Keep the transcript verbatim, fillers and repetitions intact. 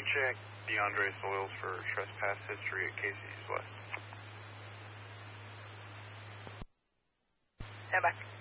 check DeAndre Soils for trespass history at Casey's West. Stand by.